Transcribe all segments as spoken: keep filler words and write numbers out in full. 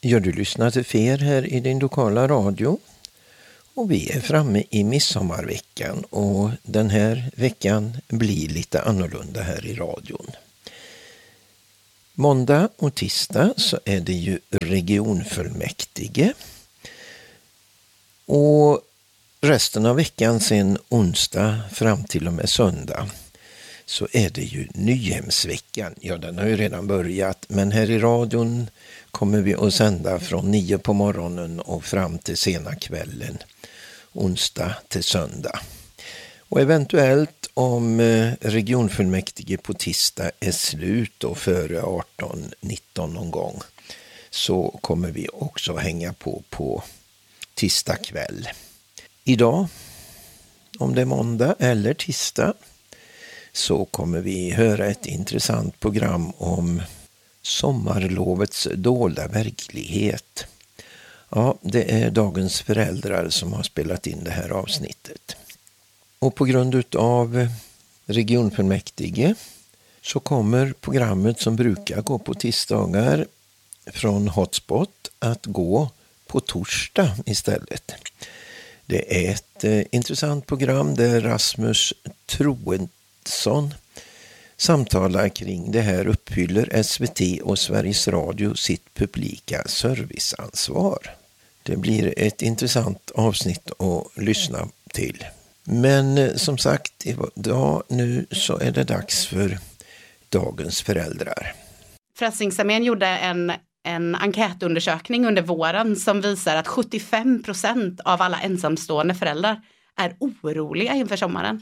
Ja, du lyssnar till Fer här i din lokala radio. Och vi är framme i midsommarveckan och den här veckan blir lite annorlunda här i radion. Måndag och tisdag så är det ju regionfullmäktige. Och resten av veckan sen onsdag fram till och med söndag så är det ju Nyhemsveckan. Ja, den har ju redan börjat, men här i radion kommer vi att sända från nio på morgonen och fram till sena kvällen, onsdag till söndag. Och eventuellt om regionfullmäktige på tisdag är slut och före arton nitton någon gång så kommer vi också hänga på på tisdag kväll. Idag, om det är måndag eller tisdag, så kommer vi höra ett intressant program om sommarlovets dolda verklighet. Ja, det är dagens föräldrar som har spelat in det här avsnittet. Och på grund av regionfullmäktige så kommer programmet som brukar gå på tisdagar från Hotspot att gå på torsdag istället. Det är ett eh, intressant program där Rasmus Troedsson samtalar kring det här uppfyller S V T och Sveriges Radio sitt publika serviceansvar. Det blir ett intressant avsnitt att lyssna till. Men som sagt, idag nu så är det dags för dagens föräldrar. Frälsningsarmén gjorde en, en enkätundersökning under våren som visar att sjuttiofem procent av alla ensamstående föräldrar är oroliga inför sommaren.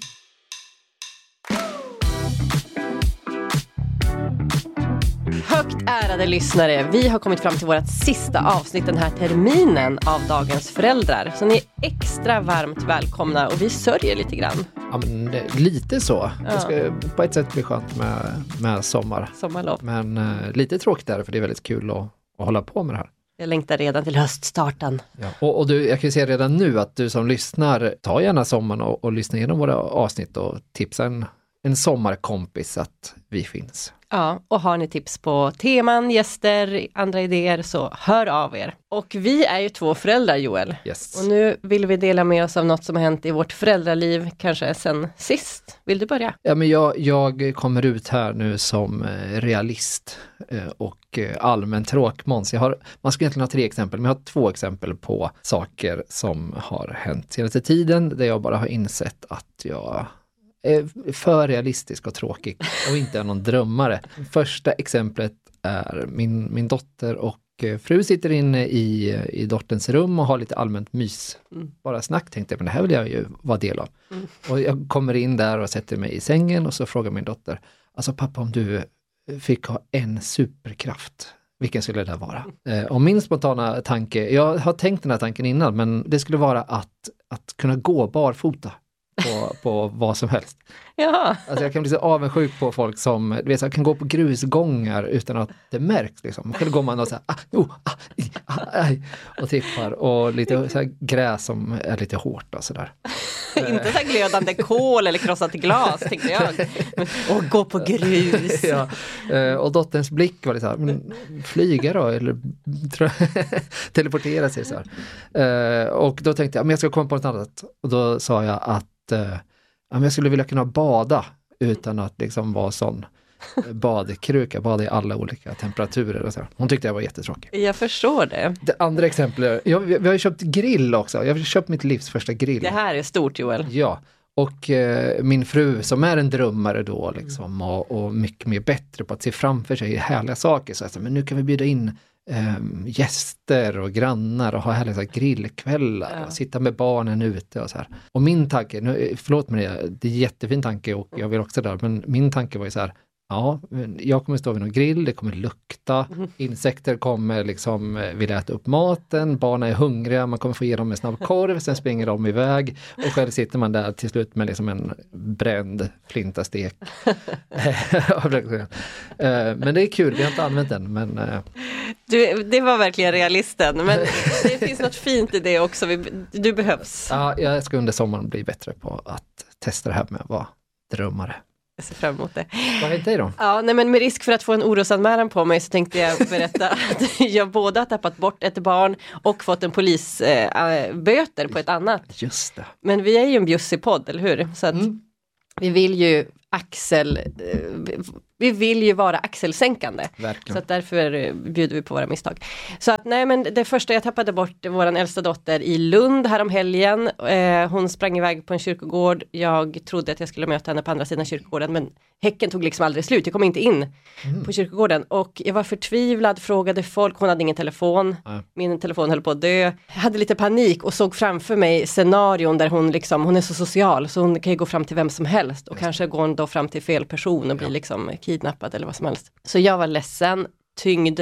Högt ärade lyssnare, vi har kommit fram till vårt sista avsnitt den här terminen av Dagens föräldrar. Så ni är extra varmt välkomna och vi sörjer lite grann. Ja, men det, lite så. Ja. Det ska på ett sätt bli skönt med, med sommar. Sommarlov. Men uh, lite tråkigt där, för det är väldigt kul att, att hålla på med det här. Jag längtar redan till höststarten. Ja. Och, och du, jag kan ju säga redan nu att du som lyssnar, ta gärna sommaren och, och lyssna igenom våra avsnitt och tipsa en, en sommarkompis att vi finns. Ja, och har ni tips på teman, gäster, andra idéer så hör av er. Och vi är ju två föräldrar, Joel. Yes. Och nu vill vi dela med oss av något som har hänt i vårt föräldraliv, kanske sen sist. Vill du börja? Ja, men jag, jag kommer ut här nu som realist och allmän tråkmåns. Jag har, man ska egentligen ha tre exempel, men jag har två exempel på saker som har hänt senaste tiden där jag bara har insett att jag är för realistisk och tråkig och inte är någon drömmare. Första exemplet är min, min dotter och fru sitter inne i, i dotterns rum och har lite allmänt mys. Mm. Bara snack, tänkte jag, men det här vill jag ju vara del av. Mm. Och jag kommer in där och sätter mig i sängen och så frågar min dotter, alltså pappa, om du fick ha en superkraft, vilken skulle det vara? Mm. Och min spontana tanke, jag har tänkt den här tanken innan, men det skulle vara att, att kunna gå barfota. På, på vad som helst. Ja. Alltså jag kan bli så avundsjuk på folk som, du vet, jag kan gå på grusgångar utan att det märks liksom. Själv går man och så här, ah, oh, ah, i, ah, aj, och tippar och lite så här gräs som är lite hårt och sådär. Inte så här glödande kol eller krossat glas, tänkte jag. Och gå på grus. Ja. Och dotterns blick var lite så här, men flyga då eller teleportera sig så här. Och då tänkte jag, men jag ska komma på något annat. Och då sa jag att ja, jag skulle vilja kunna bada utan att liksom vara sån badkruka, bada i alla olika temperaturer och så. Hon tyckte jag var jättetråkig. Jag förstår det. Det andra exemplet, jag, vi har ju köpt grill också. Jag har köpt mitt livs första grill. Det här är stort, Joel. Ja, och eh, min fru som är en drömmare då liksom, och, och mycket mer bättre på att se framför sig härliga saker. Så alltså, men nu kan vi bjuda in Um, gäster och grannar och ha härliga så här, grillkvällar ja. Och sitta med barnen ute och så här. Och min tanke, nu, förlåt mig det, det är en jättefin tanke och jag vill också där, men min tanke var ju så här, ja, jag kommer stå vid någon grill, det kommer lukta, mm. insekter kommer liksom vilja äta upp maten, barnen är hungriga, man kommer få ge dem en snabb korv, sen springer de iväg och själv sitter man där till slut med liksom en bränd flintastek. Men det är kul, vi har inte använt den, men... Du, det var verkligen realisten, men det finns något fint i det också, du behövs. Ja, jag ska under sommaren bli bättre på att testa det här med att vara drömmare. Jag ser fram emot det. Vad vet du då? Ja, nej, men med risk för att få en orosanmälan på mig så tänkte jag berätta att jag både har tappat bort ett barn och fått en polisböter äh, på ett annat. Just det. Men vi är ju en bjussig podd, eller hur? Så att mm. vi vill ju axel, vi vill ju vara axelsänkande. Verkligen. Så att därför bjuder vi på våra misstag. Så att nej, men det första jag tappade bort våran äldsta dotter i Lund här om helgen. Eh, hon sprang iväg på en kyrkogård. Jag trodde att jag skulle möta henne på andra sidan kyrkogården, men häcken tog liksom aldrig slut. Jag kom inte in mm. på kyrkogården och jag var förtvivlad, frågade folk, hon hade ingen telefon. Mm. Min telefon höll på att dö. Jag hade lite panik och såg framför mig scenarion där hon liksom, hon är så social så hon kan ju gå fram till vem som helst och kanske gå då fram till fel person och bli ja. liksom kidnappad eller vad som helst. Så jag var ledsen, tyngd,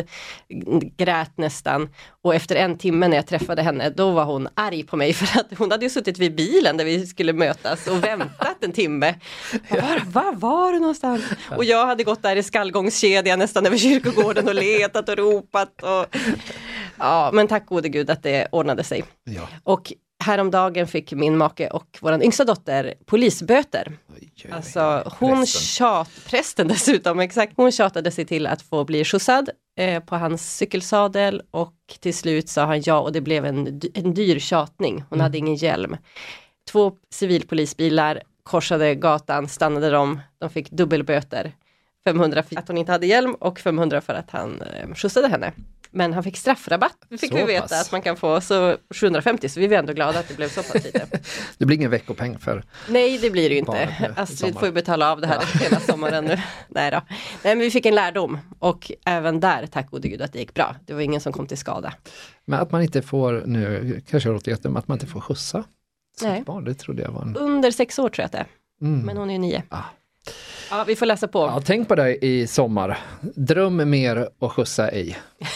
grät nästan och efter en timme när jag träffade henne då var hon arg på mig för att hon hade ju suttit vid bilen där vi skulle mötas och väntat en timme. Var, var var du någonstans? Och jag hade gått där i skallgångskedja nästan över kyrkogården och letat och ropat och ja, men tack gode gud att det ordnade sig. Ja. Och häromdagen fick min make och våran yngsta dotter polisböter. Oj, alltså hon tjat, prästen dessutom, exakt. Hon tjatade sig till att få bli skjutsad eh, på hans cykelsadel och till slut sa han ja och det blev en, en dyr tjatning. Hon mm. hade ingen hjälm. Två civilpolisbilar korsade gatan, stannade de, de fick dubbelböter. femhundra för att hon inte hade hjälm och femhundra för att han eh, skjutsade henne. Men han fick straffrabatt, fick så vi veta pass. Att man kan få, så sjuhundrafemtio, så vi är ändå glada att det blev så pass lite. Det blir ingen veckopeng för... Nej, det blir det ju inte. Astrid får ju betala av det här ja. hela sommaren nu. Nej då. Nej, men vi fick en lärdom och även där, tack gode gud att det gick bra. Det var ingen som kom till skada. Men att man inte får, nu kanske jag låter jättem, att man inte får skjutsa sitt barn, det trodde jag var en... Under sex år tror jag att det är. Mm. Men hon är ju nio. Ah. Ja, vi får läsa på. Ja, tänk på det i sommar. Dröm mer och skjutsa ej.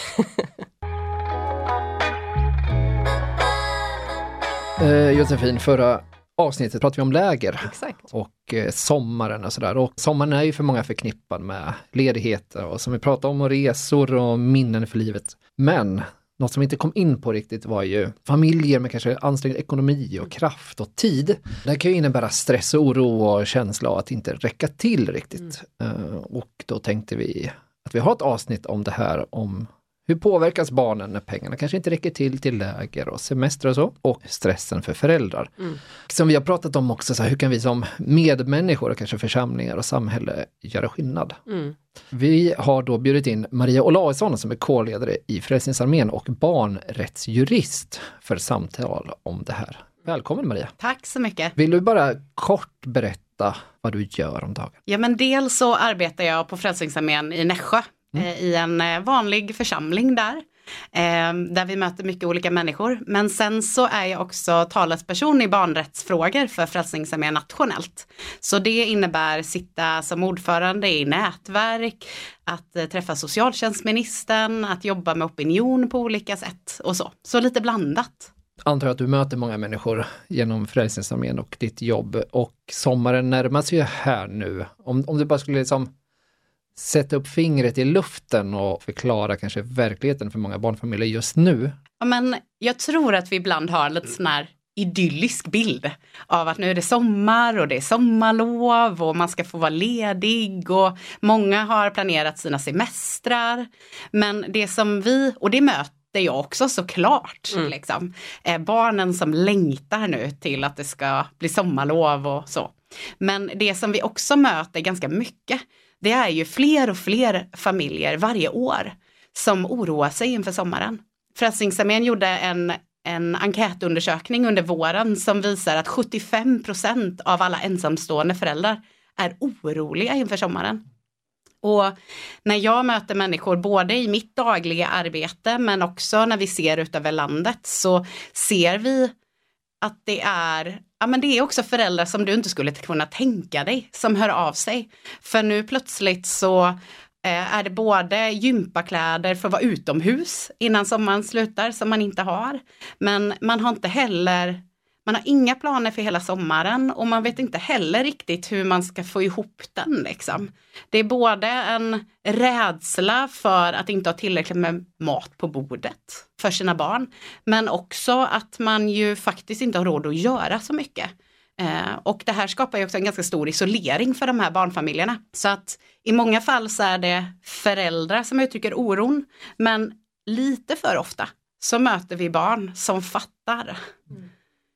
eh, Josefin, förra avsnittet pratade vi om läger. Exakt. Och eh, sommaren och sådär. Och sommaren är ju för många förknippad med ledigheter och som vi pratade om och resor och minnen för livet. Men något som inte kom in på riktigt var ju familjer med kanske ansträngd ekonomi och kraft och tid. Det kan ju innebära stress och oro och känsla av att inte räcka till riktigt. Mm. Uh, och då tänkte vi att vi har ett avsnitt om det här, om hur påverkas barnen när pengarna kanske inte räcker till till läger och semester och så. Och stressen för föräldrar. Mm. Som vi har pratat om också, så här, hur kan vi som medmänniskor och kanske församlingar och samhälle göra skillnad? Mm. Vi har då bjudit in Maria Olausson som är kårledare i Frälsningsarmén och barnrättsjurist för samtal om det här. Välkommen Maria. Tack så mycket. Vill du bara kort berätta vad du gör om dagen? Ja, men dels så arbetar jag på Frälsningsarmén i Nässjö. Mm. I en vanlig församling där, eh, där vi möter mycket olika människor. Men sen så är jag också talesperson i barnrättsfrågor för Frälsningsarmén nationellt. Så det innebär sitta som ordförande i nätverk, att eh, träffa socialtjänstministern, att jobba med opinion på olika sätt och så. Så lite blandat. Antar att du möter många människor genom Frälsningsarmén och ditt jobb. Och sommaren närmar sig här nu. Om, om du bara skulle liksom... sätta upp fingret i luften och förklara kanske verkligheten för många barnfamiljer just nu. Ja, men jag tror att vi ibland har lite sån här idyllisk bild av att nu är det sommar och det är sommarlov och man ska få vara ledig och många har planerat sina semestrar. Men det som vi, och det möter jag också såklart, mm. liksom, är barnen som längtar nu till att det ska bli sommarlov och så. Men det som vi också möter ganska mycket, det är ju fler och fler familjer varje år som oroar sig inför sommaren. Frälsningsarmén gjorde en, en enkätundersökning under våren som visar att sjuttiofem procent av alla ensamstående föräldrar är oroliga inför sommaren. Och när jag möter människor både i mitt dagliga arbete men också när vi ser ut över landet så ser vi att det är, ja, men det är också föräldrar som du inte skulle kunna tänka dig som hör av sig. För nu plötsligt så eh, är det både gympakläder för att vara utomhus innan sommaren slutar som man inte har. Men man har inte heller, man har inga planer för hela sommaren och man vet inte heller riktigt hur man ska få ihop den liksom. Det är både en rädsla för att inte ha tillräckligt med mat på bordet för sina barn. Men också att man ju faktiskt inte har råd att göra så mycket. Eh, och det här skapar ju också en ganska stor isolering för de här barnfamiljerna. Så att i många fall så är det föräldrar som uttrycker oron, men lite för ofta så möter vi barn som fattar mm.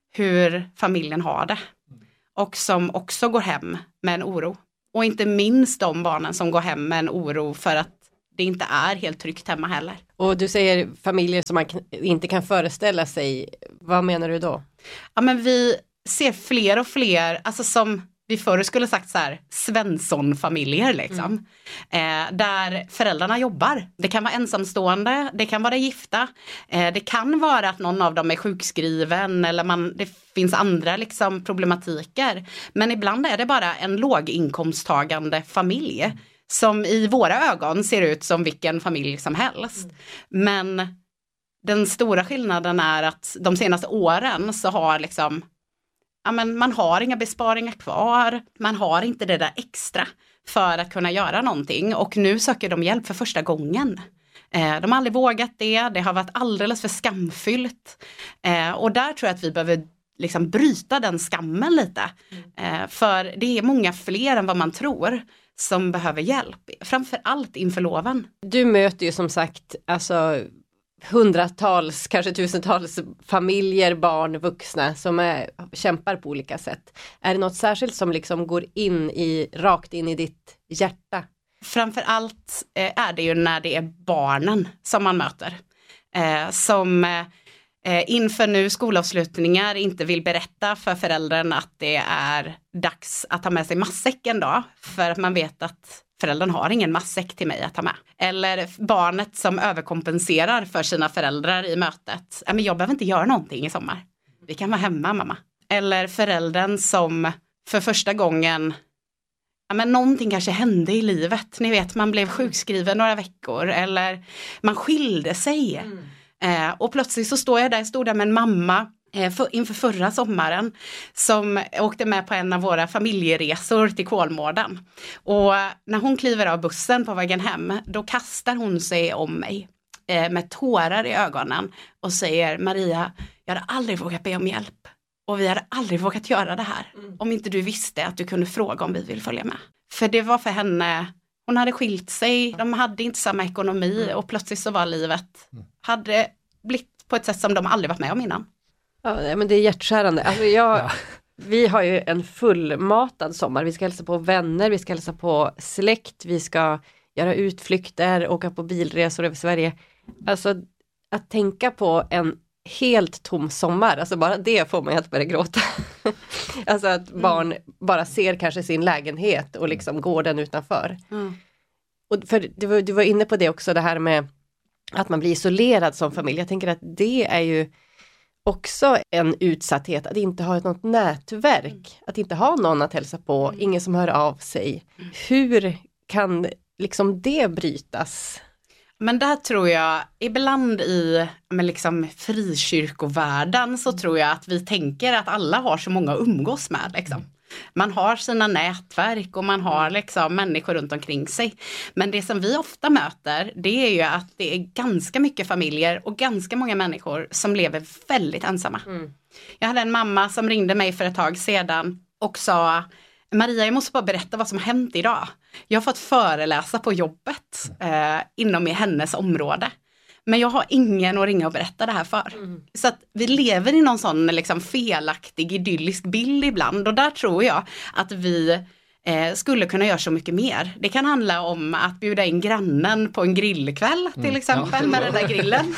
hur familjen har det. Och som också går hem med en oro. Och inte minst de barnen som går hem med en oro för att det inte är helt tryggt hemma heller. Och du säger familjer som man inte kan föreställa sig. Vad menar du då? Ja, men vi ser fler och fler, alltså som vi förr skulle sagt så här, Svensson-familjer liksom. Mm. Eh, där föräldrarna jobbar. Det kan vara ensamstående, det kan vara gifta. Eh, det kan vara att någon av dem är sjukskriven eller man, det finns andra liksom problematiker. Men ibland är det bara en låginkomsttagande familj. Mm. Som i våra ögon ser ut som vilken familj som helst. Mm. Men den stora skillnaden är att de senaste åren så har liksom ja, men man har inga besparingar kvar, man har inte det där extra för att kunna göra någonting och nu söker de hjälp för första gången. Eh, de har aldrig vågat det, det har varit alldeles för skamfyllt eh, och där tror jag att vi behöver liksom bryta den skammen lite. Eh, för det är många fler än vad man tror som behöver hjälp, framförallt inför loven. Du möter ju som sagt alltså hundratals, kanske tusentals familjer, barn, vuxna som är, kämpar på olika sätt. Är det något särskilt som liksom går in i, rakt in i ditt hjärta? Framförallt eh, är det ju när det är barnen som man möter. Eh, som eh, inför nu skolavslutningar inte vill berätta för föräldern att det är dags att ta med sig matsäcken då. För att man vet att föräldern har ingen matsäck till mig att ta med. Eller barnet som överkompenserar för sina föräldrar i mötet. Ja, men jag behöver inte göra någonting i sommar. Vi kan vara hemma, mamma. Eller föräldern som för första gången, ja, men någonting kanske hände i livet. Ni vet, man blev sjukskriven några veckor. Eller man skilde sig. Mm. Eh, och plötsligt så står jag där, stod där med en mamma För, inför förra sommaren som åkte med på en av våra familjeresor till Kolmården. Och när hon kliver av bussen på vägen hem, då kastar hon sig om mig eh, med tårar i ögonen och säger: Maria, jag hade aldrig vågat be om hjälp och vi hade aldrig vågat göra det här mm. om inte du visste att du kunde fråga om vi vill följa med. För det var för henne, hon hade skilt sig, de hade inte samma ekonomi mm. och plötsligt så var livet, hade blivit på ett sätt som de aldrig varit med om innan. Ja, men det är hjärtskärande. Alltså jag, ja. Vi har ju en fullmatad sommar. Vi ska hälsa på vänner, vi ska hälsa på släkt, vi ska göra utflykter, åka på bilresor över Sverige. Alltså att tänka på en helt tom sommar, alltså bara det får man ju att börja gråta. Alltså att barn mm. bara ser kanske sin lägenhet och liksom går den utanför. Mm. Och för du var, du var inne på det också, det här med att man blir isolerad som familj. Jag tänker att det är ju också en utsatthet, att inte ha något nätverk, mm. att inte ha någon att hälsa på, mm. ingen som hör av sig. Mm. Hur kan liksom det brytas? Men där tror jag, ibland i men liksom frikyrkovärlden så tror jag att vi tänker att alla har så många att umgås med. Liksom. Man har sina nätverk och man har liksom människor runt omkring sig. Men det som vi ofta möter, det är ju att det är ganska mycket familjer och ganska många människor som lever väldigt ensamma. Mm. Jag hade en mamma som ringde mig för ett tag sedan och sa: Maria, jag måste bara berätta vad som har hänt idag. Jag har fått föreläsa på jobbet eh, inom i hennes område. Men jag har ingen att ringa och berätta det här för. Mm. Så att vi lever i någon sån liksom felaktig, idyllisk bild ibland. Och där tror jag att vi eh, skulle kunna göra så mycket mer. Det kan handla om att bjuda in grannen på en grillkväll till exempel, mm. ja. med den där grillen.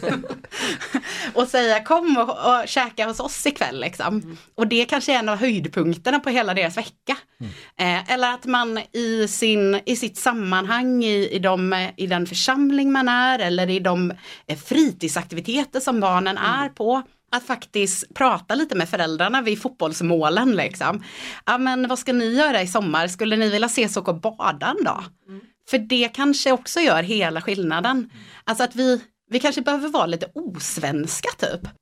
Och säga: kom och, och käka hos oss ikväll. Liksom. Mm. Och det kanske är en av höjdpunkterna på hela deras vecka. Mm. Eh, eller att man i, sin, i sitt sammanhang, i, i, de, i den församling man är, eller i de eh, fritidsaktiviteter som barnen mm. är på, att faktiskt prata lite med föräldrarna vid fotbollsmålen. Liksom. Ja, men vad ska ni göra i sommar? Skulle ni vilja ses och bada en dag? Mm. För det kanske också gör hela skillnaden. Mm. Alltså att vi, vi kanske behöver vara lite osvenska typ.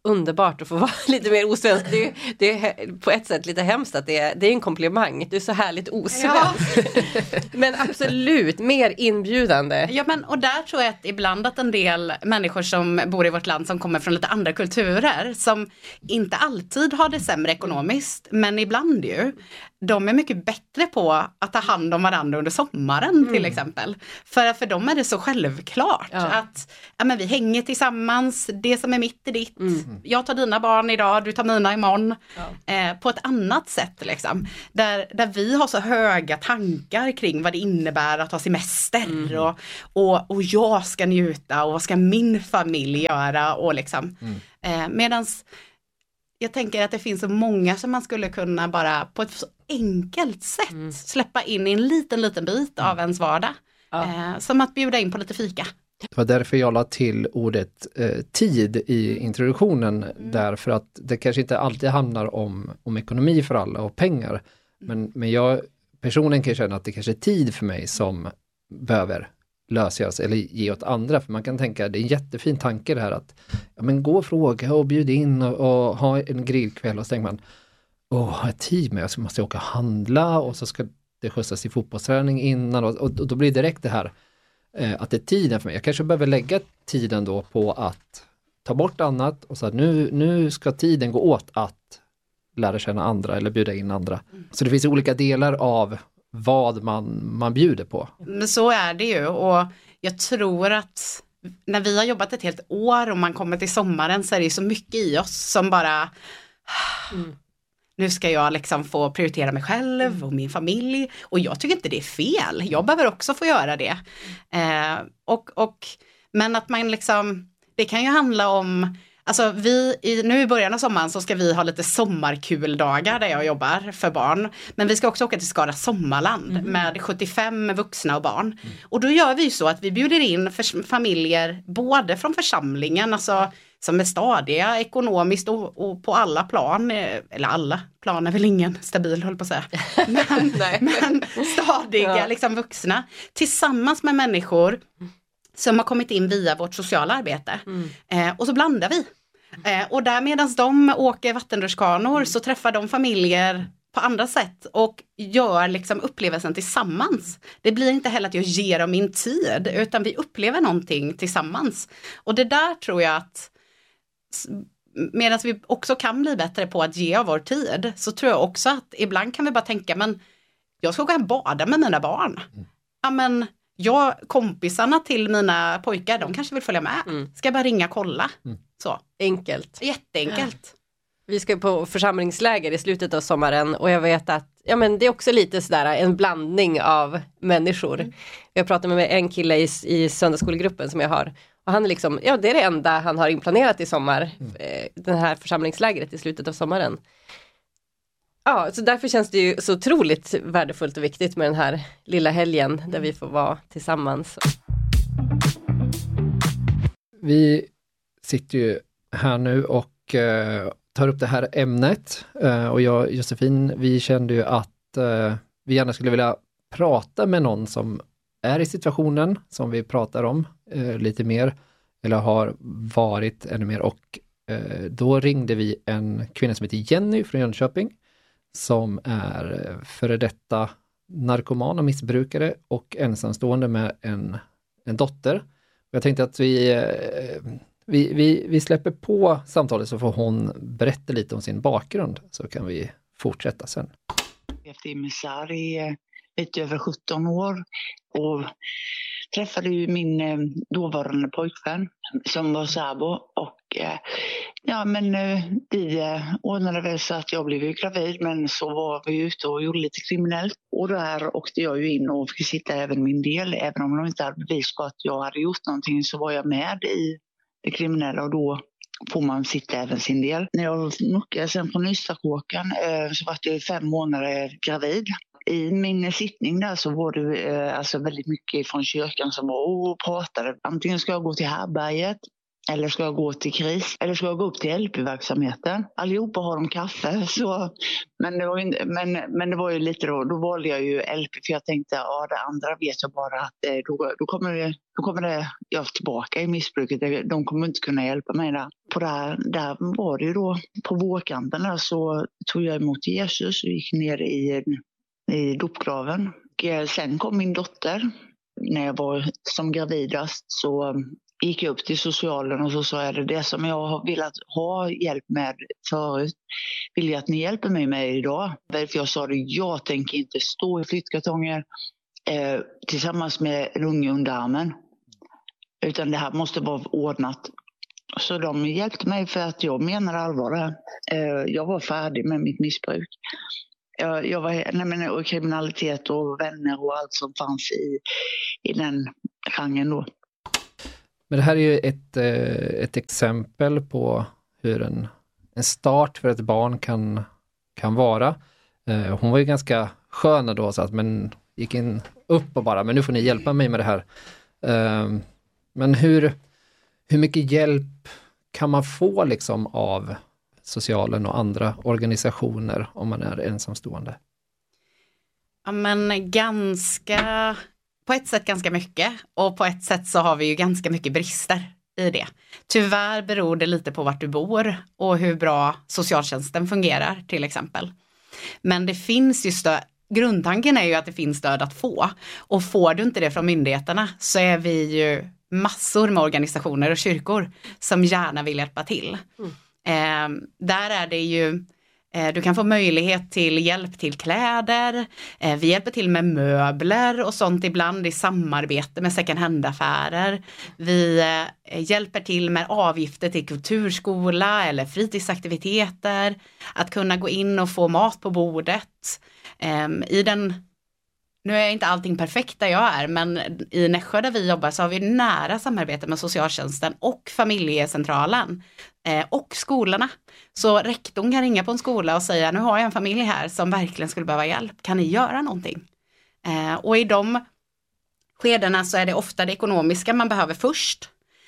underbart att få vara lite mer osvensk. Det är, det är på ett sätt lite hemskt att det är, det är en komplimang. Du är så härligt osvensk. Ja. Men absolut, mer inbjudande. Ja, men och där tror jag att ibland att en del människor som bor i vårt land som kommer från lite andra kulturer, som inte alltid har det sämre ekonomiskt, men ibland ju, de är mycket bättre på att ta hand om varandra under sommaren mm. till exempel. För, för dem är det så självklart ja. att ja, men vi hänger tillsammans, det som är mitt är ditt. Mm. Jag tar dina barn idag, du tar mina imorgon. Ja. Eh, på ett annat sätt liksom. Där, där vi har så höga tankar kring vad det innebär att ha semester. Mm. Och, och, och jag ska njuta och vad ska min familj göra. Och liksom. Mm. Eh, medans jag tänker att det finns så många som man skulle kunna bara på ett så enkelt sätt mm. släppa in i en liten, liten bit av ens vardag. Ja. Eh, som att bjuda in på lite fika. Det var därför jag la till ordet eh, tid i introduktionen. Mm. Därför att det kanske inte alltid handlar om, om ekonomi för alla och pengar. Mm. Men, men jag personligen kan känna att det kanske är tid för mig som behöver lösas eller ge åt andra. För man kan tänka, det är en jättefin tanke det här att ja, men gå och fråga och bjuda in och, och ha en grillkväll och så tänker man, åh, har jag tid med? Så måste jag åka och handla och så ska det skjutsas i fotbollsträning innan och, och, och då blir det direkt det här eh, att det är tiden för mig. Jag kanske behöver lägga tiden då på att ta bort annat och så att nu, nu ska tiden gå åt att lära känna andra eller bjuda in andra. Mm. Så det finns olika delar av vad man, man bjuder på. Men så är det ju och jag tror att när vi har jobbat ett helt år och man kommer till sommaren så är det så mycket i oss som bara mm. nu ska jag liksom få prioritera mig själv och min familj och jag tycker inte det är fel. Jag behöver också få göra det. Eh, och, och, men att man liksom, det kan ju handla om alltså vi, i, nu i början av sommaren så ska vi ha lite sommarkuldagar där jag jobbar för barn. Men vi ska också åka till Skara Sommarland mm. med sjuttiofem vuxna och barn. Mm. Och då gör vi ju så att vi bjuder in för, familjer både från församlingen, alltså som är stadiga ekonomiskt och, och på alla plan. Eller alla plan är väl ingen stabil, håll på att säga. Men, men stadiga ja. liksom vuxna. Tillsammans med människor som har kommit in via vårt sociala arbete. Mm. Eh, och så blandar vi. Eh, och där medan de åker vattenrutschkanor mm. så träffar de familjer på andra sätt. Och gör liksom upplevelsen tillsammans. Det blir inte heller att jag ger dem min tid. Utan vi upplever någonting tillsammans. Och det där tror jag att medan vi också kan bli bättre på att ge av vår tid. Så tror jag också att ibland kan vi bara tänka, men jag ska gå och bada med mina barn. Mm. Ja men jag, kompisarna till mina pojkar, de kanske vill följa med. Mm. Ska jag bara ringa och kolla. Mm. Så. Enkelt. Jätteenkelt. Vi ska på församlingsläger i slutet av sommaren och jag vet att ja, men det är också lite sådär en blandning av människor. Mm. Jag pratade med en kille i, i söndagsskolegruppen som jag har. Och han är liksom, ja det är det enda han har inplanerat i sommar. Mm. Eh, den här församlingslägret i slutet av sommaren. Ja, så därför känns det ju så otroligt värdefullt och viktigt med den här lilla helgen där vi får vara tillsammans. Vi sitter ju här nu och eh, tar upp det här ämnet eh, och jag och Josefin, vi kände ju att eh, vi gärna skulle vilja prata med någon som är i situationen som vi pratar om eh, lite mer eller har varit ännu mer och eh, då ringde vi en kvinna som heter Jenny från Jönköping som är före detta narkoman och missbrukare och ensamstående med en, en dotter. Jag tänkte att vi, vi, vi, vi släpper på samtalet så får hon berätta lite om sin bakgrund så kan vi fortsätta sen. Jag har varit misär i lite över sjutton år och träffade ju min dåvarande pojkvän som var sabo och ja men vi ordnade väl så att jag blev ju gravid men så var vi ute och gjorde lite kriminellt och där åkte jag ju in och fick sitta även min del även om de inte hade bevis på att jag hade gjort någonting så var jag med i det kriminella och då får man sitta även sin del. När jag muckade sen på Nystakåkan så var jag fem månader gravid. I min sittning där så var det eh, alltså väldigt mycket från kyrkan som var och pratade. Antingen ska jag gå till härberget Eller ska jag gå till KRIS? Eller ska jag gå upp till L P-verksamheten? Allihopa har de kaffe. Så, men, det var ju, men, men det var ju lite då, då valde jag ju L P för jag tänkte, ja det andra vet jag bara att då, då, kommer, det, då kommer det jag tillbaka i missbruket. De kommer inte kunna hjälpa mig där. På där, där var det ju då, på vårkanten där så tog jag emot Jesus och gick ner i, i dopgraven. Och sen kom min dotter. När jag var som gravidast så gick jag upp till socialen och så sa jag det, det som jag har velat ha hjälp med förut vill jag att ni hjälper mig med idag. För jag sa det, jag tänker inte stå i flyttkartonger eh, tillsammans med en unge under armen. Utan det här måste vara ordnat. Så de hjälpte mig för att jag menar allvar. Eh, jag var färdig med mitt missbruk. Jag, jag var, nej men, och kriminalitet och vänner och allt som fanns i, i den genren då. Men det här är ju ett, ett exempel på hur en, en start för ett barn kan, kan vara. Hon var ju ganska skön då, så att men gick in upp och bara, men nu får ni hjälpa mig med det här. Men hur, hur mycket hjälp kan man få liksom av socialen och andra organisationer om man är ensamstående? Ja, men ganska, på ett sätt ganska mycket, och på ett sätt så har vi ju ganska mycket brister i det. Tyvärr beror det lite på vart du bor och hur bra socialtjänsten fungerar till exempel. Men det finns ju stöd, grundtanken är ju att det finns stöd att få, och får du inte det från myndigheterna så är vi ju massor med organisationer och kyrkor som gärna vill hjälpa till. Mm. Eh, där är det ju, eh, du kan få möjlighet till hjälp till kläder, eh, vi hjälper till med möbler och sånt ibland i samarbete med second hand-affärer. Vi eh, hjälper till med avgifter till kulturskola eller fritidsaktiviteter, att kunna gå in och få mat på bordet. Eh, i den Nu är inte allting perfekt där jag är, men i Nässjö där vi jobbar så har vi nära samarbete med socialtjänsten och familjecentralen eh, och skolorna. Så rektorn kan ringa på en skola och säga, nu har jag en familj här som verkligen skulle behöva hjälp. Kan ni göra någonting? Eh, och i de skedena så är det ofta det ekonomiska man behöver först.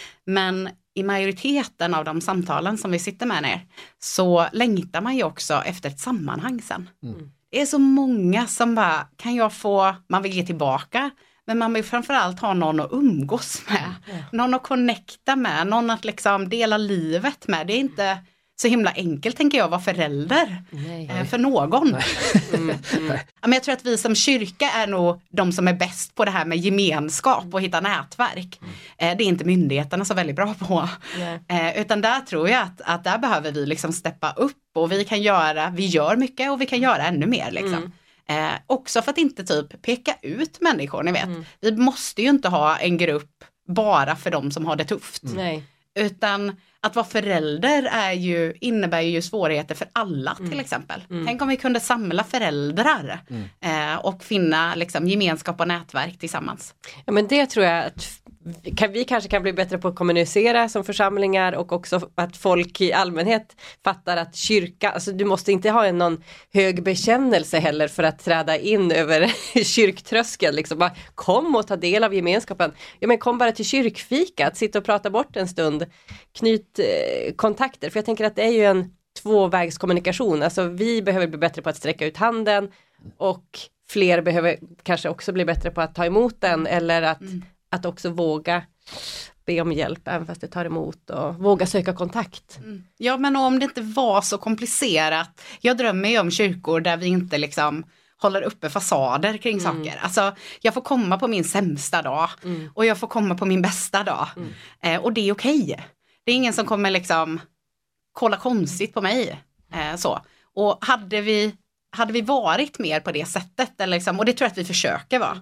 Men i majoriteten av de samtalen som vi sitter med ner så längtar man ju också efter ett sammanhang sen. Mm. Det är så många som bara, kan jag få, man vill ge tillbaka, men man vill framförallt ha någon att umgås med, mm. någon att connecta med, någon att liksom dela livet med. Det är inte så himla enkelt, tänker jag, vara förälder eh, för någon. Mm, mm. Men jag tror att vi som kyrka är nog de som är bäst på det här med gemenskap och hitta nätverk. Mm. Eh, det är inte myndigheterna så väldigt bra på. Eh, utan där tror jag att, att där behöver vi liksom steppa upp, och vi kan göra, vi gör mycket och vi kan göra ännu mer liksom. Mm. Eh, också för att inte typ peka ut människor, ni vet. Mm. Vi måste ju inte ha en grupp bara för de som har det tufft. Mm. Nej. Utan att vara förälder är ju, innebär ju svårigheter för alla till mm. exempel. Mm. Tänk om vi kunde samla föräldrar mm. eh, och finna liksom, gemenskap och nätverk tillsammans. Ja, men det tror jag att kan, vi kanske kan bli bättre på att kommunicera som församlingar, och också att folk i allmänhet fattar att kyrka, alltså du måste inte ha en någon hög bekännelse heller för att träda in över kyrktröskeln. Liksom bara kom och ta del av gemenskapen. Ja, men kom bara till kyrkfika, att sitta och prata bort en stund. Knyt eh, kontakter, för jag tänker att det är ju en tvåvägskommunikation. Alltså vi behöver bli bättre på att sträcka ut handen, och fler behöver kanske också bli bättre på att ta emot den, eller att mm. att också våga be om hjälp även fast det tar emot, och våga söka kontakt. Mm. Ja, men om det inte var så komplicerat. Jag drömmer ju om kyrkor där vi inte liksom håller uppe fasader kring mm. saker. Alltså, jag får komma på min sämsta dag mm. och jag får komma på min bästa dag. Mm. Eh, och det är okej. Det är ingen som kommer liksom kolla konstigt på mig. Eh, så. Och hade vi, hade vi varit mer på det sättet, eller liksom, och det tror jag att vi försöker vara,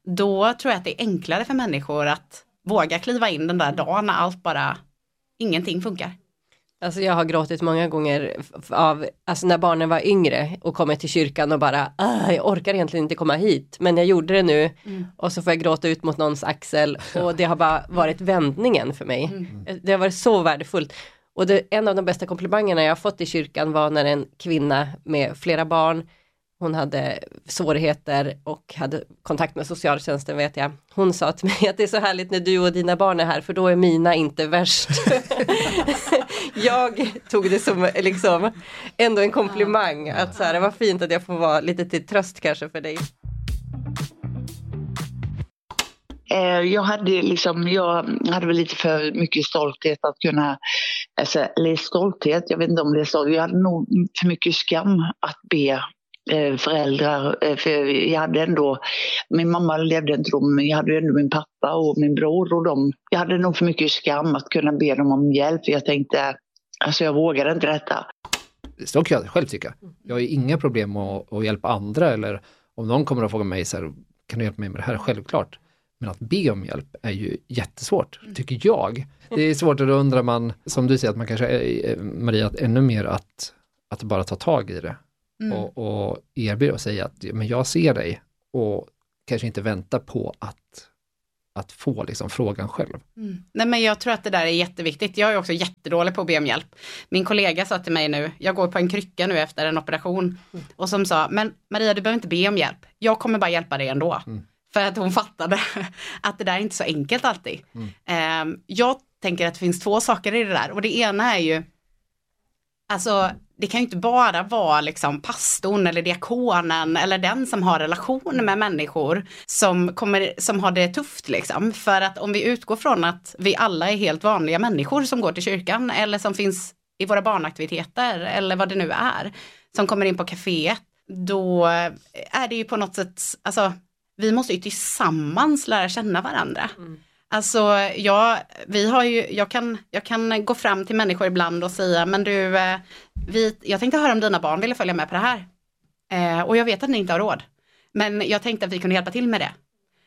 då tror jag att det är enklare för människor att våga kliva in den där dagen när allt bara, ingenting funkar. Alltså jag har gråtit många gånger av, alltså när barnen var yngre och kommer till kyrkan och bara, jag orkar egentligen inte komma hit, men jag gjorde det nu mm. och så får jag gråta ut mot någons axel, och det har bara varit vändningen för mig. Mm. Det har varit så värdefullt. Och det, en av de bästa komplimangerna jag har fått i kyrkan var när en kvinna med flera barn hon hade svårigheter och hade kontakt med socialtjänsten, vet jag. Hon sa till mig att det är så härligt när du och dina barn är här, för då är mina inte värst. Jag tog det som liksom ändå en komplimang, att så här, det var fint att jag får vara lite till tröst kanske för dig. Jag hade liksom, jag hade väl lite för mycket stolthet att kunna, alltså, eller stolthet, jag vet inte om det är så, jag hade nog för mycket skam att be föräldrar, för jag hade ändå, min mamma levde inte då, men jag hade ändå min pappa och min bror och dem. Jag hade nog för mycket skam att kunna be dem om hjälp, för jag tänkte, alltså jag vågade inte detta. Så kan jag själv tycka. Jag har ju inga problem att, att hjälpa andra, eller om någon kommer att fråga mig så här, kan du hjälpa mig med det här? Självklart. Men att be om hjälp är ju jättesvårt, tycker jag. Det är svårt, och då undrar man, som du säger, att man kanske är, Maria, att ännu mer att, att bara ta tag i det. Mm. Och, och erbjuda och säga att men jag ser dig, och kanske inte vänta på att, att få liksom frågan själv. Mm. Nej, men jag tror att det där är jätteviktigt. Jag är också jättedålig på att be om hjälp. Min kollega sa till mig nu, jag går på en krycka nu efter en operation, mm. och som sa, men Maria, du behöver inte be om hjälp. Jag kommer bara hjälpa dig ändå. Mm. För att hon fattade att det där är inte så enkelt alltid. Mm. Um, jag tänker att det finns två saker i det där. Och det ena är ju, alltså det kan ju inte bara vara liksom pastorn eller diakonen eller den som har relation med människor som, kommer, som har det tufft liksom. För att om vi utgår från att vi alla är helt vanliga människor som går till kyrkan, eller som finns i våra barnaktiviteter eller vad det nu är, som kommer in på kaféet, då är det ju på något sätt, alltså vi måste ju tillsammans lära känna varandra. Mm. Alltså jag, vi har ju, jag, kan, jag kan gå fram till människor ibland och säga, men du, vi, jag tänkte höra om dina barn ville följa med på det här. Eh, och jag vet att ni inte har råd. Men jag tänkte att vi kunde hjälpa till med det.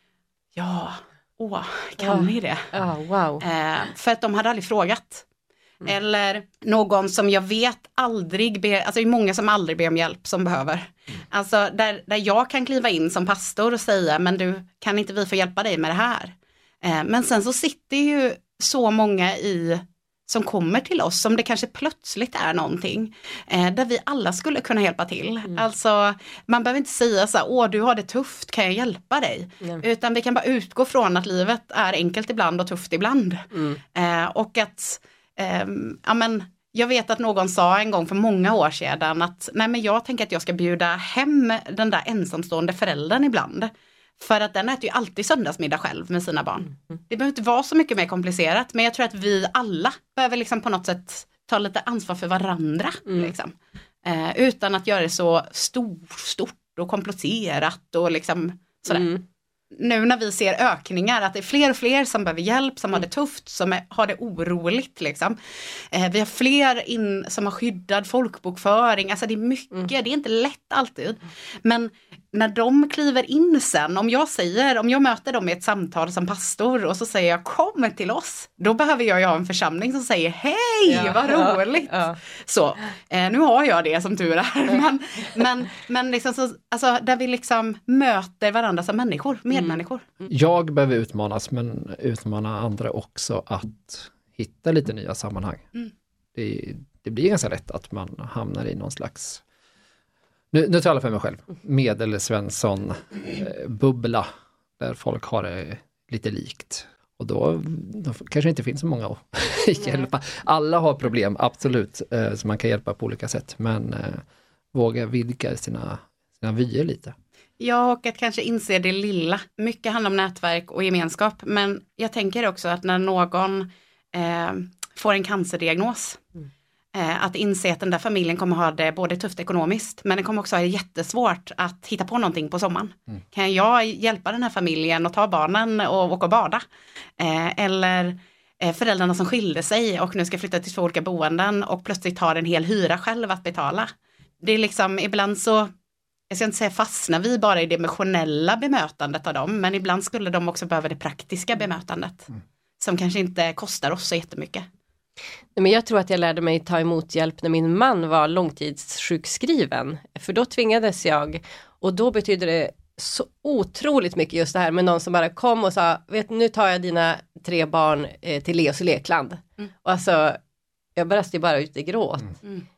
Ja, åh, kan oh. ni det? Oh, wow. Eh, för att de hade aldrig frågat. Mm. Eller någon som jag vet aldrig ber, alltså det är många som aldrig ber om hjälp som behöver. Mm. Alltså där, där jag kan kliva in som pastor och säga, men du, kan inte vi få hjälpa dig med det här? Eh, men sen så sitter ju så många i, som kommer till oss, som det kanske plötsligt är någonting, eh, där vi alla skulle kunna hjälpa till. Mm. Alltså man behöver inte säga så här, åh du har det tufft, kan jag hjälpa dig? Mm. Utan vi kan bara utgå från att livet är enkelt ibland och tufft ibland. Mm. Eh, och att Um, ja, men jag vet att någon sa en gång för många år sedan att nej, men jag tänker att jag ska bjuda hem den där ensamstående föräldern ibland. För att den äter ju alltid söndagsmiddag själv med sina barn. Mm. Det behöver inte vara så mycket mer komplicerat, men jag tror att vi alla behöver liksom på något sätt ta lite ansvar för varandra. Mm. Liksom. Uh, utan att göra det så stor, stort och komplicerat och liksom sådär. Mm. Nu när vi ser ökningar, att det är fler och fler som behöver hjälp, som mm. har det tufft, som är, har det oroligt liksom. Eh, vi har fler in, som har skyddad folkbokföring, alltså det är mycket, mm. det är inte lätt alltid. Men när de kliver in sen, om jag säger, om jag möter dem i ett samtal som pastor och så säger jag, kom till oss, då behöver jag ju ha en församling som säger, hej, ja, vad roligt. Ja, ja. Så, eh, nu har jag det som tur är. men men, men liksom så, alltså, där vi liksom möter varandra som människor, medmänniskor. Mm. Jag behöver utmanas, men utmana andra också att hitta lite nya sammanhang. Mm. Det, det blir ganska lätt att man hamnar i någon slags, nu, nu talar jag för mig själv, medelsvensson eh, bubbla där folk har det lite likt. Och då, då kanske det inte finns så många att hjälpa. Alla har problem, absolut, eh, som man kan hjälpa på olika sätt. Men eh, våga vidga sina, sina vyer lite. Ja, och att kanske inse det lilla. Mycket handlar om nätverk och gemenskap. Men jag tänker också att när någon eh, får en cancerdiagnos, mm. eh, att inse att den där familjen kommer ha det både tufft ekonomiskt, men den kommer också ha det jättesvårt att hitta på någonting på sommaren. Mm. Kan jag hjälpa den här familjen och ta barnen och åka och bada? Eh, eller eh, föräldrarna som skilde sig och nu ska flytta till två olika boenden och plötsligt har en hel hyra själv att betala. Det är liksom, ibland så, jag ska inte säga fastna vi bara i det emotionella bemötandet av dem, men ibland skulle de också behöva det praktiska bemötandet. Mm. Som kanske inte kostar oss så jättemycket. Men jag tror att jag lärde mig ta emot hjälp när min man var långtidssjukskriven. För då tvingades jag, och då betyder det så otroligt mycket just det här med någon som bara kom och sa, vet nu tar jag dina tre barn eh, till Leos lekland. Mm. Och alltså, jag brast ju bara ut i gråt. Mm.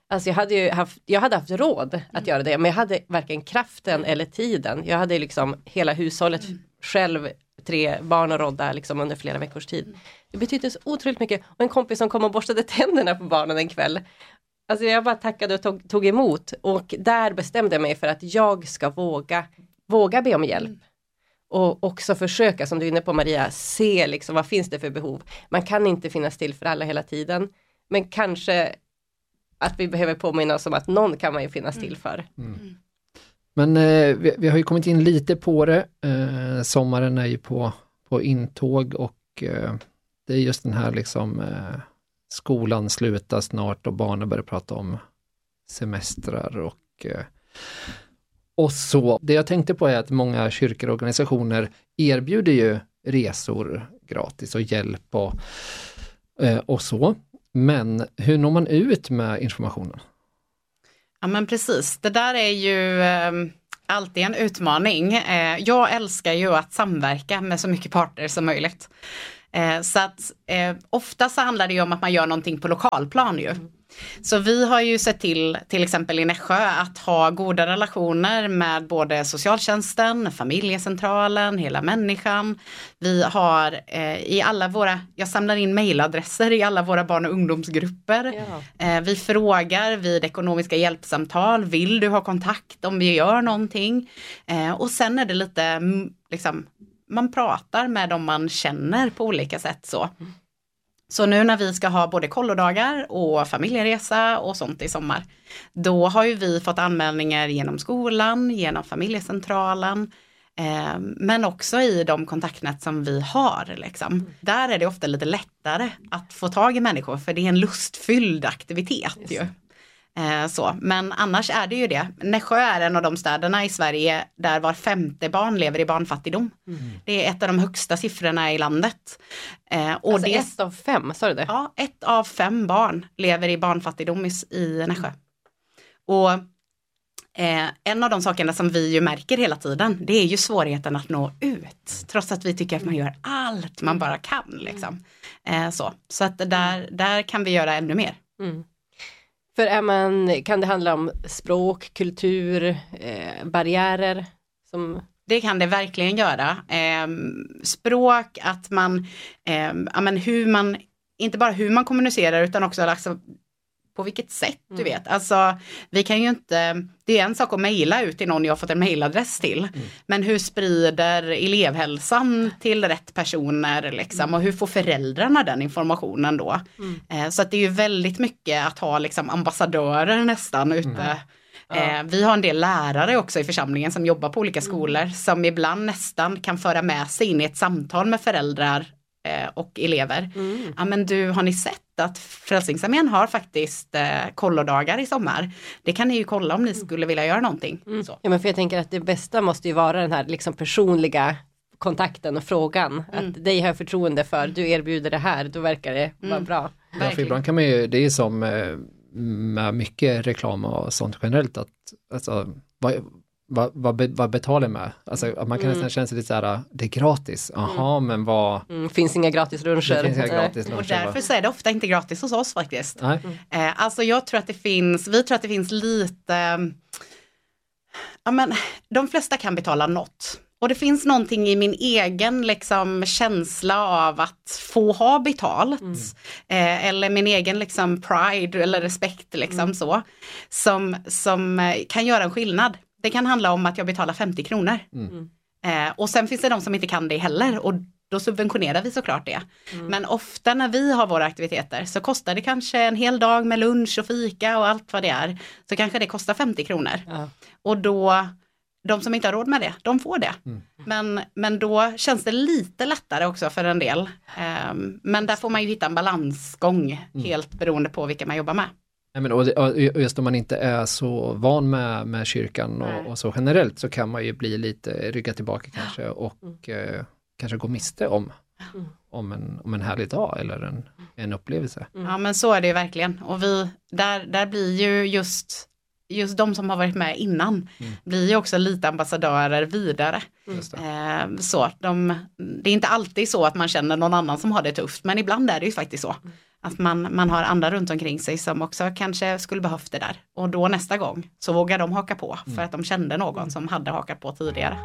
Alltså jag hade ju haft, jag hade haft råd att mm. göra det, men jag hade varken kraften eller tiden. Jag hade liksom hela hushållet mm. själv, tre barn och rodda liksom under flera veckors tid. Mm. Det betydde så otroligt mycket. Och en kompis som kom och borstade tänderna på barnen en kväll. Alltså jag bara tackade och tog, tog emot. Och där bestämde jag mig för att jag ska våga, våga be om hjälp. Mm. Och också försöka, som du är inne på Maria, se liksom vad finns det för behov. Man kan inte finnas till för alla hela tiden. Men kanske att vi behöver påminna oss om att någon kan man ju finnas till för. Mm. Men eh, vi, vi har ju kommit in lite på det. Eh, sommaren är ju på, på intåg och eh, det är just den här liksom eh, skolan slutar snart och barnen börjar prata om semestrar och eh, och så. Det jag tänkte på är att många kyrkor och organisationer erbjuder ju resor gratis och hjälp och, eh, och så. Men hur når man ut med informationen? Ja men precis, det där är ju eh, alltid en utmaning. Eh, jag älskar ju att samverka med så mycket parter som möjligt. Eh, så att eh, ofta så handlar det ju om att man gör någonting på lokalplan ju. Så vi har ju sett till, till exempel i Nässjö, att ha goda relationer med både socialtjänsten, familjecentralen, hela människan. Vi har eh, i alla våra, jag samlar in mejladresser i alla våra barn- och ungdomsgrupper. Ja. Eh, vi frågar vid ekonomiska hjälpsamtal, vill du ha kontakt om vi gör någonting? Eh, och sen är det lite, liksom, man pratar med dem man känner på olika sätt så. Så nu när vi ska ha både kollodagar och familjeresa och sånt i sommar, då har ju vi fått anmälningar genom skolan, genom familjecentralen, eh, men också i de kontaktnät som vi har. Liksom. Mm. Där är det ofta lite lättare att få tag i människor, för det är en lustfylld aktivitet ju. Eh, så. Men annars är det ju det. Nässjö är en av de städerna i Sverige där var femte barn lever i barnfattigdom. Mm. Det är ett av de högsta siffrorna i landet. Eh, och alltså det, ett av fem, sa du det? Ja, ett av fem barn lever i barnfattigdom i, i Nässjö. Och eh, en av de sakerna som vi ju märker hela tiden, det är ju svårigheten att nå ut. Trots att vi tycker att man gör allt man bara kan. Liksom. Eh, så så att där, där kan vi göra ännu mer. Mm. För är man, kan det handla om språk, kultur, eh, barriärer? Som... Det kan det verkligen göra. Eh, språk, att man, eh, ja, men hur man, inte bara hur man kommunicerar utan också alltså, på vilket sätt, du mm. vet. Alltså, vi kan ju inte, det är en sak att mejla ut till någon jag har fått en mejladress till. Mm. Men hur sprider elevhälsan till rätt personer liksom? Mm. Och hur får föräldrarna den informationen då? Mm. Eh, så att det är ju väldigt mycket att ha liksom ambassadörer nästan ute. Mm. Ja. Eh, vi har en del lärare också i församlingen som jobbar på olika skolor. Mm. Som ibland nästan kan föra med sig in i ett samtal med föräldrar och elever. Mm. Ja men du, har ni sett att Frälsningsarmén har faktiskt eh, kollodagar i sommar? Det kan ni ju kolla om ni skulle vilja göra någonting. Mm. Så. Ja men för jag tänker att det bästa måste ju vara den här liksom personliga kontakten och frågan. Mm. Att dig har jag förtroende för, du erbjuder det här, då verkar det mm. vara bra. Ja, för ibland kan man ju, det är som med mycket reklam och sånt generellt att alltså, vad, Vad, vad, be, vad betalar med? Alltså, man kan mm. nästan känna sig lite så här, det är gratis. Jaha, mm. men vad... Mm, finns inga gratis luncher. Det finns inga gratis luncher. Och därför så är det ofta inte gratis hos oss faktiskt. Nej. Eh, alltså jag tror att det finns, vi tror att det finns lite, ja men de flesta kan betala något. Och det finns någonting i min egen liksom, känsla av att få ha betalt. Mm. Eh, eller min egen liksom, pride eller respekt liksom, mm. så, som, som kan göra en skillnad. Det kan handla om att jag betalar femtio kronor. Mm. Eh, och sen finns det de som inte kan det heller. Och då subventionerar vi såklart det. Mm. Men ofta när vi har våra aktiviteter så kostar det kanske en hel dag med lunch och fika och allt vad det är. Så kanske det kostar femtio kronor. Ja. Och då, de som inte har råd med det, de får det. Mm. Men, men då känns det lite lättare också för en del. Eh, men där får man ju hitta en balansgång. Mm. Helt beroende på vilka man jobbar med. Nej, men och, det, och just om man inte är så van med, med kyrkan och, och så generellt så kan man ju bli lite rygga tillbaka kanske och mm. eh, kanske gå miste om, mm. om, en, om en härlig dag eller en, en upplevelse. Mm. Ja men så är det ju verkligen och vi, där, där blir ju just, just de som har varit med innan mm. blir ju också lite ambassadörer vidare. Mm. Eh, så de, det är inte alltid så att man känner någon annan som har det tufft men ibland är det ju faktiskt så. Att man, man har andra runt omkring sig som också kanske skulle behövt det där. Och då nästa gång så vågar de haka på för att de kände någon som hade hakat på tidigare.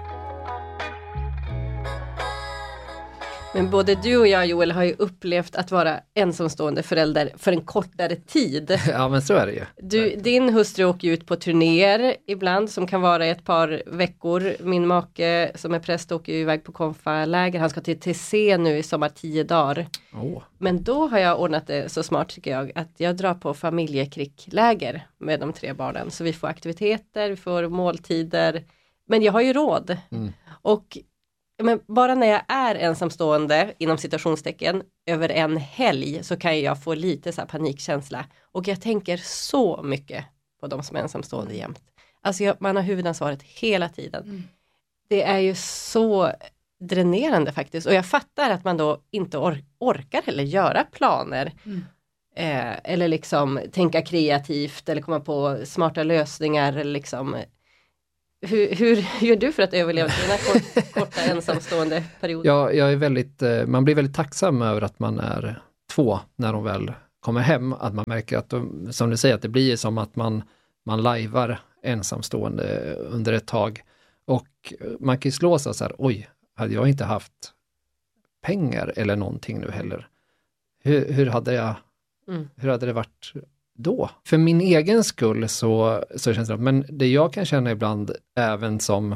Men både du och jag, Joel, har ju upplevt att vara ensamstående förälder för en kortare tid. Ja, men så är det ju. Du, din hustru åker ut på turnéer ibland som kan vara ett par veckor. Min make som är präst åker ju iväg på konfaläger. Han ska till T C nu i sommar tio dagar. Oh. Men då har jag ordnat det så smart tycker jag att jag drar på familjekrigläger med de tre barnen. Så vi får aktiviteter, vi får måltider. Men jag har ju råd. Mm. Och men bara när jag är ensamstående inom citationstecken över en helg så kan jag få lite så här panikkänsla. Och jag tänker så mycket på de som är ensamstående jämt. Alltså jag, man har huvudansvaret hela tiden. Mm. Det är ju så dränerande faktiskt. Och jag fattar att man då inte or- orkar eller göra planer. Mm. Eh, eller liksom tänka kreativt eller komma på smarta lösningar eller liksom... Hur, hur gör du för att överleva dina kort, korta ensamstående perioder? Ja, jag är väldigt, man blir väldigt tacksam över att man är två när de väl kommer hem. Att man märker att, de, som du säger, att det blir som att man, man lajvar ensamstående under ett tag. Och man kan ju slå sig så här, oj, hade jag inte haft pengar eller någonting nu heller. Hur, hur, hade, jag, mm. hur hade det varit då? För min egen skull så, så känns det, men det jag kan känna ibland även som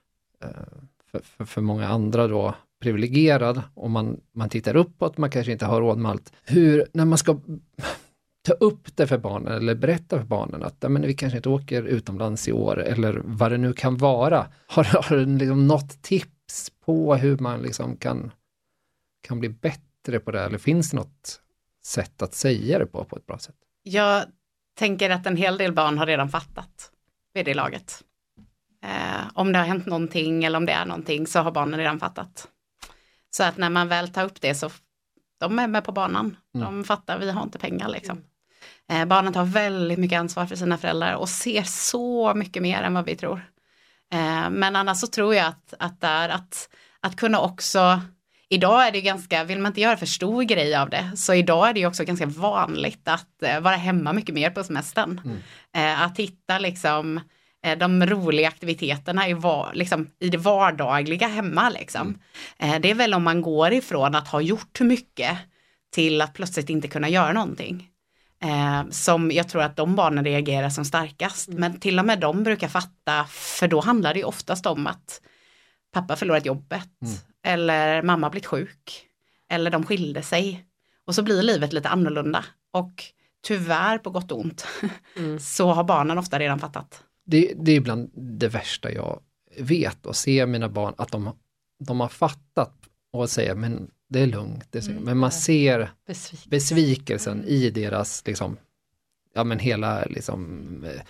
för, för, för många andra då privilegierad, om man, man tittar uppåt, man kanske inte har råd med allt. Hur, när man ska ta upp det för barnen eller berätta för barnen att men vi kanske inte åker utomlands i år eller vad det nu kan vara. Har, har du liksom något tips på hur man liksom kan, kan bli bättre på det? Eller finns det något sätt att säga det på på ett bra sätt? Jag tänker att en hel del barn har redan fattat vid det laget. Eh, om det har hänt någonting eller om det är någonting så har barnen redan fattat. Så att när man väl tar upp det så de är med på banan. Mm. De fattar, vi har inte pengar liksom. Eh, barnen tar väldigt mycket ansvar för sina föräldrar och ser så mycket mer än vad vi tror. Eh, men annars så tror jag att, att, där, att, att kunna också... Idag är det ganska, vill man inte göra för stor grej av det, så idag är det ju också ganska vanligt att eh, vara hemma mycket mer på semestern. Mm. Eh, att hitta liksom eh, de roliga aktiviteterna i, var, liksom, i det vardagliga hemma. Liksom. Mm. Eh, det är väl om man går ifrån att ha gjort mycket till att plötsligt inte kunna göra någonting. Eh, som jag tror att de barnen reagerar som starkast. Mm. Men till och med de brukar fatta, för då handlar det ju oftast om att pappa förlorat jobbet. Mm. Eller mamma blivit sjuk. Eller de skilde sig. Och så blir livet lite annorlunda. Och tyvärr på gott och ont. Mm. Så har barnen ofta redan fattat. Det, det är bland det värsta jag vet. Att se mina barn att de, de har fattat. Och säger men det är lugnt. Det är mm. Men man ser Besvikelsen, besvikelsen mm. i deras liksom, ja men hela liksom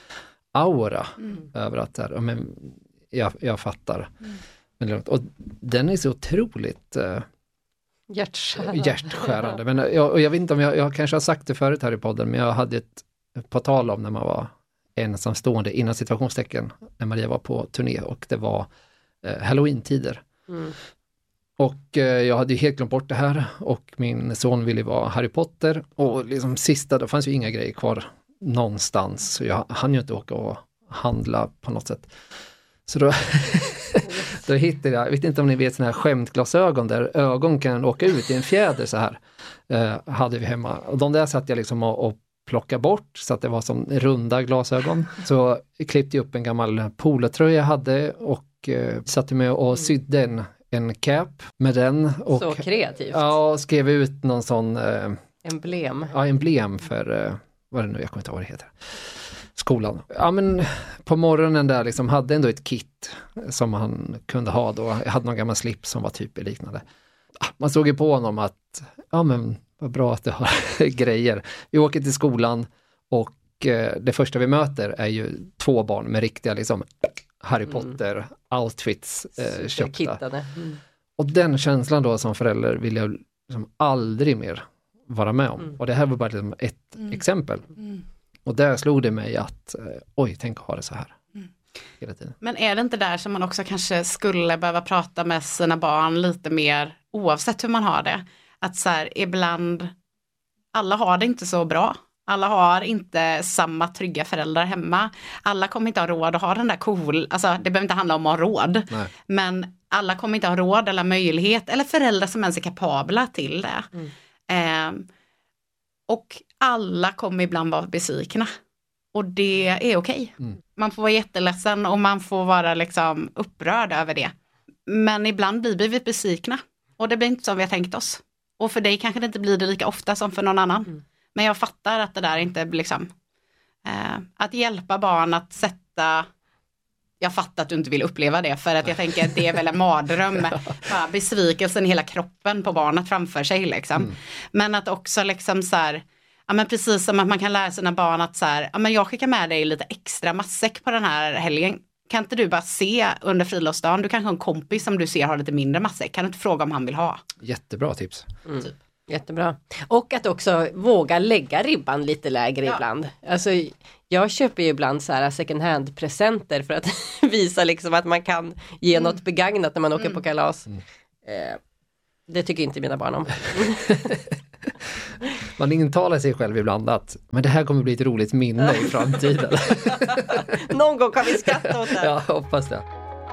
aura. Mm. Över att ja, men, jag, jag fattar. Mm. Och den är så otroligt uh, hjärtskärande. hjärtskärande. Men jag, och jag vet inte om jag, jag kanske har sagt det förut här i podden, men jag hade ett på tal om när man var ensamstående innan situationstecken när Maria var på turné och det var uh, Halloween-tider. Mm. Och uh, jag hade ju helt glömt bort det här och min son ville vara Harry Potter och liksom sista, då fanns ju inga grejer kvar någonstans så jag hann ju inte åka och handla på något sätt. Så då, då hittade jag, jag vet inte om ni vet sådana här skämtglasögon där ögon kan åka ut i en fjäder så här. Eh, hade vi hemma. Och de där satt jag liksom och, och plockade bort så att det var som runda glasögon. Så jag klippte upp en gammal polotröja jag hade och eh, satte med och sydde en, en cap med den. Och, så kreativt. Ja, och skrev ut någon sån... Eh, emblem. Ja, emblem för, eh, vad är det nu, jag kommer inte ihåg vad det heter. Skolan. Ja men på morgonen där liksom hade ändå ett kit som han kunde ha då. Jag hade någon gammal slips som var typ liknande. Man såg ju på honom att ja men vad bra att det har grejer. Vi åker till skolan och eh, det första vi möter är ju två barn med riktiga liksom Harry Potter mm. outfits eh, köpta. Mm. Och den känslan då som förälder vill jag liksom aldrig mer vara med om. Mm. Och det här var bara liksom ett mm. exempel. Mm. Och där slog det mig att, oj, tänk att ha det så här mm. hela tiden. Men är det inte där som man också kanske skulle behöva prata med sina barn lite mer, oavsett hur man har det? Att så här, ibland, alla har det inte så bra. Alla har inte samma trygga föräldrar hemma. Alla kommer inte ha råd att ha den där cool, alltså det behöver inte handla om att ha råd. Nej. Men alla kommer inte ha råd eller möjlighet eller föräldrar som ens är kapabla till det. Mm. Eh, och alla kommer ibland vara besvikna. Och det är okej. Mm. Man får vara jätteledsen och man får vara liksom upprörd över det. Men ibland blir vi besvikna. Och det blir inte som vi har tänkt oss. Och för dig kanske det inte blir det lika ofta som för någon annan. Mm. Men jag fattar att det där inte liksom... Eh, att hjälpa barn att sätta... Jag fattar att du inte vill uppleva det. För att jag tänker att det är väl en mardröm. Bara besvikelsen i hela kroppen på barnet framför sig liksom. Mm. Men att också liksom så här... Ja, men precis som att man kan lära sina barn att så här, ja, men jag skickar med dig lite extra matsäck på den här helgen. Kan inte du bara se under friluftsdagen, du kanske har en kompis som du ser har lite mindre matsäck. Kan du inte fråga om han vill ha? Jättebra tips. Mm. Typ. Jättebra. Och att också våga lägga ribban lite lägre ja. ibland. Alltså, jag köper ju ibland så här second hand-presenter för att visa liksom att man kan ge mm. något begagnat när man åker mm. på kalas. Mm. Eh, det tycker inte mina barn om. Man intalar sig själv ibland att men det här kommer bli ett roligt minne i framtiden. Någon gång kan vi skratta åt det. Ja, hoppas det.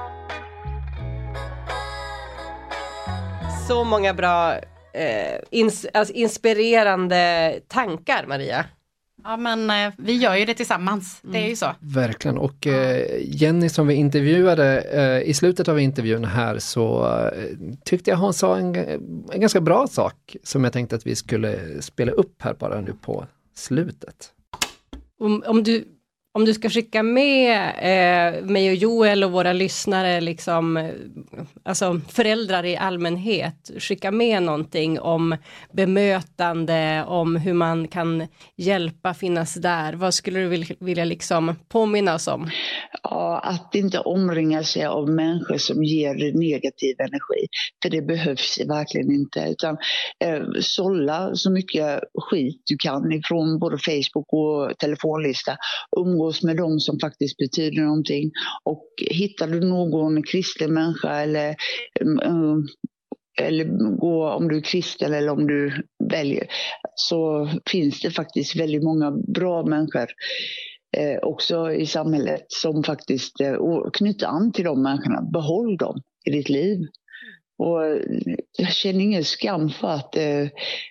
Så många bra eh, ins- alltså inspirerande tankar, Maria. Ja, men eh, vi gör ju det tillsammans. Det är ju så. Verkligen. Och eh, Jenny som vi intervjuade eh, i slutet av intervjun här så eh, tyckte jag hon sa en, en ganska bra sak som jag tänkte att vi skulle spela upp här bara nu på slutet. Om, om du Om du ska skicka med eh, mig och Joel och våra lyssnare, liksom, alltså föräldrar i allmänhet, skicka med någonting om bemötande, om hur man kan hjälpa, finnas där. Vad skulle du vilja, vilja liksom påminna oss om? Ja, att inte omringa sig av människor som ger negativ energi. För det behövs verkligen inte. Utan eh, sålla så mycket skit du kan ifrån både Facebook och telefonlista. Umgås med dem som faktiskt betyder någonting. Och hittar du någon kristen människa eller, um, eller gå om du är kristen eller om du väljer, så finns det faktiskt väldigt många bra människor eh, också i samhället som faktiskt eh, knyter an till de människorna. Behåll dem i ditt liv. Och jag känner ingen skam för att eh,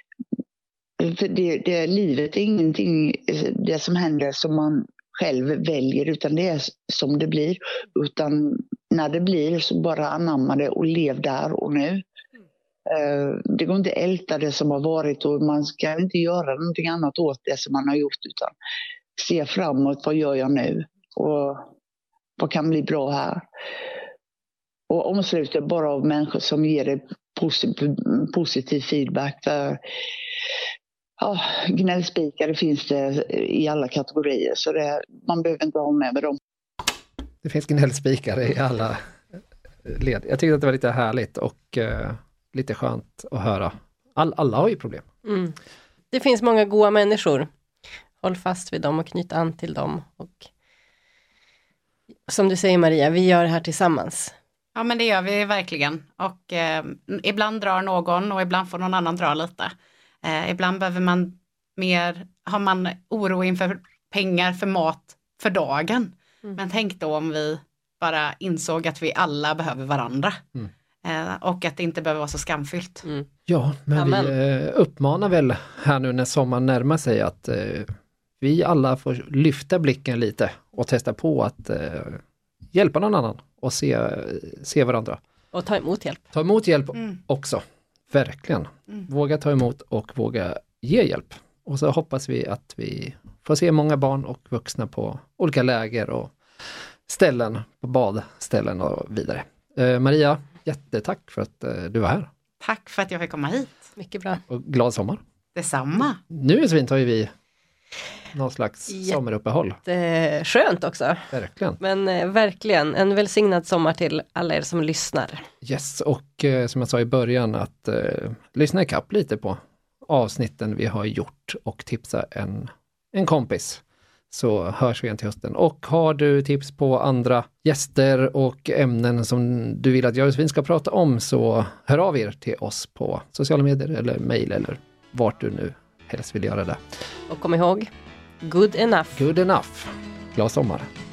för det, det, livet är ingenting det som händer som man själv väljer, utan det är som det blir. Utan när det blir så bara anamma det och lev där och nu. Mm. Det går inte att älta det som har varit och man ska inte göra någonting annat åt det som man har gjort, utan se framåt, vad gör jag nu och vad kan bli bra här. Och omsluta bara av människor som ger dig positiv, positiv feedback. För ja, gnällspikare finns det i alla kategorier, så det, man behöver inte ha med med dem. Det finns gnällspikare i alla led. Jag tyckte att det var lite härligt och uh, lite skönt att höra. All, alla har ju problem. Mm. Det finns många goda människor. Håll fast vid dem och knyt an till dem. Och som du säger, Maria, vi gör det här tillsammans. Ja, men det gör vi verkligen. Och eh, ibland drar någon och ibland får någon annan dra lite. Eh, ibland behöver man mer, har man oro inför pengar för mat för dagen. Mm. Men tänk då om vi bara insåg att vi alla behöver varandra. Mm. Eh, och att det inte behöver vara så skamfyllt. Mm. Ja, men Amen. vi eh, uppmanar väl här nu när sommaren närmar sig att eh, vi alla får lyfta blicken lite och testa på att eh, hjälpa någon annan och se, se varandra. Och ta emot hjälp. Ta emot hjälp mm. också. Verkligen. Mm. Våga ta emot och våga ge hjälp. Och så hoppas vi att vi får se många barn och vuxna på olika läger och ställen, på badställen och vidare. Eh, Maria, jättetack för att eh, du var här. Tack för att jag fick komma hit. Mycket bra. Och glad sommar. Detsamma. Nu i svin tar ju vi någon slags Jätte- sommaruppehåll. Skönt också. Verkligen. Men eh, verkligen en välsignad sommar till alla er som lyssnar. Yes, och eh, som jag sa i början att eh, lyssna i kapp lite på avsnitten vi har gjort och tipsa en, en kompis. Så hörs vi igen till hösten. Och har du tips på andra gäster och ämnen som du vill att jag och Svin ska prata om, så hör av er till oss på sociala medier eller mejl eller vart du nu helst vill göra det. Och kom ihåg, good enough. Good enough. Glad sommar.